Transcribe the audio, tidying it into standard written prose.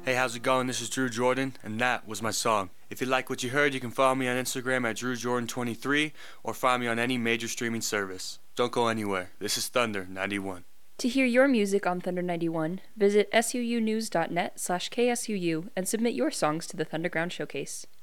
Hey, how's it going? This is Drew Jordan, and that was my song. If you like what you heard, you can follow me on Instagram at DrewJordan23 or find me on any major streaming service. Don't go anywhere. This is Thunder 91. To hear your music on Thunder 91, visit suunews.net/KSUU and submit your songs to the Thunderground Showcase.